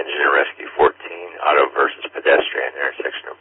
Engine and Rescue 14, Auto versus Pedestrian, intersection